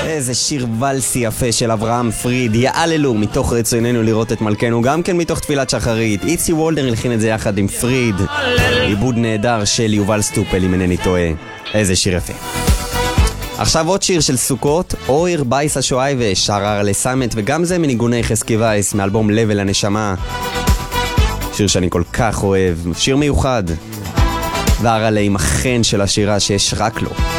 איזה שיר ולסי יפה של אברהם פריד, יעללו מתוך רצוננו לראות את מלכנו, גם כן מתוך תפילת שחרית. איצי וולדר הלחין את זה יחד עם פריד, עיבוד נהדר של יובל סטופל אם אינני טועה. איזה שיר יפה. עכשיו עוד שיר של סוכות, אויר בייס השואי ושרר לסמת, וגם זה מניגוני חזקי וייס מאלבום לב אל הנשמה. שיר שאני כל כך אוהב, שיר מיוחד. והרלה עם החן של השירה שיש רק לו.